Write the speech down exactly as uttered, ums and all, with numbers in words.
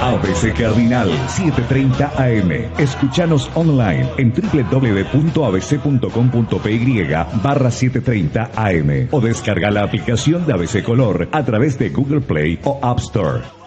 A B C Cardinal setecientos treinta A M. Escúchanos online en doble u doble u doble u punto a b c punto com punto p y barra setecientos treinta A M o descarga la aplicación de A B C Color a través de Google Play o App Store.